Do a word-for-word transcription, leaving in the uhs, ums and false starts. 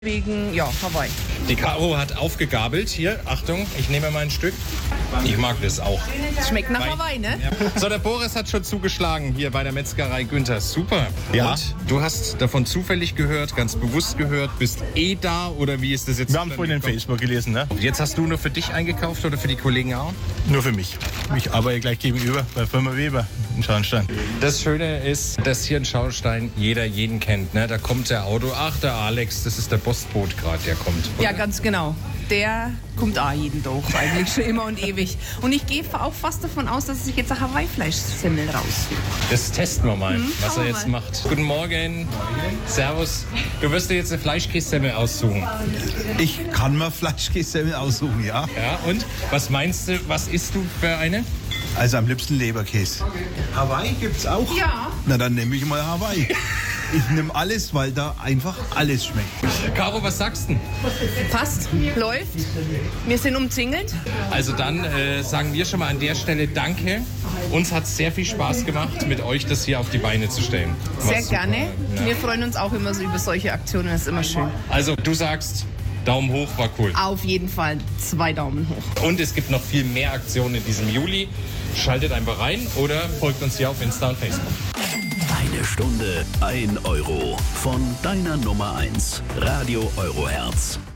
Wegen, ja, Hawaii. Die Caro hat aufgegabelt. Hier, Achtung, ich nehme mal ein Stück. Ich mag das auch. Schmeckt nach Hawaii, ne? Ja. So, der Boris hat schon zugeschlagen hier bei der Metzgerei Günther. Super. Ja. Und du hast davon zufällig gehört, ganz bewusst gehört, bist eh da oder wie ist das jetzt? Wir haben es vorhin in Facebook gelesen, ne? Jetzt hast du nur für dich eingekauft oder für die Kollegen auch? Nur für mich. Ich arbeite gleich gegenüber bei Firma Weber in Schornstein. Das Schöne ist, dass hier in Schornstein jeder jeden kennt. Ne? Da kommt der Auto. Ach, der Alex, das ist der Postbote gerade, der kommt. Oder? Ja, ganz genau. Der kommt auch jeden Tag, eigentlich schon immer und ewig. Und ich gehe auch fast davon aus, dass sich jetzt ein Hawaii-Fleischsemmel raus. Das testen wir mal, Mhm, was schauen er wir jetzt mal. macht. Guten Morgen. Servus. Du wirst dir jetzt eine Fleischkässemmel aussuchen. Ich kann mir Fleischkässemmel aussuchen, ja. Ja, und? Was meinst du, was isst du für eine? Also am liebsten Leberkäse. Hawaii gibt's auch? Ja. Na, dann nehme ich mal Hawaii. Ich nehme alles, weil da einfach alles schmeckt. Caro, was sagst du? Passt, läuft. Wir sind umzingelt. Also dann äh, sagen wir schon mal an der Stelle Danke. Uns hat es sehr viel Spaß gemacht, mit euch das hier auf die Beine zu stellen. War Sehr super, gerne. ja. Wir freuen uns auch immer so über solche Aktionen. Das ist immer schön. Also du sagst, Daumen hoch, war cool. Auf jeden Fall zwei Daumen hoch. Und es gibt noch viel mehr Aktionen in diesem Juli. Schaltet einfach rein oder folgt uns hier auf Insta und Facebook. Eine Stunde, ein Euro. Von deiner Nummer eins. Radio Euroherz.